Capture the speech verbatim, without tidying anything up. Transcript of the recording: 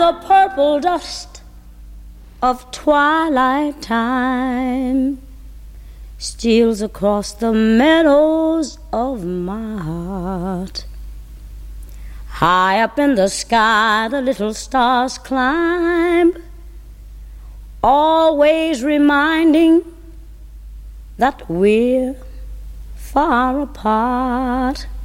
the purple dust of twilight time steals across the meadows of my heart. High up in the sky the little stars climb, always reminding that we're far apart.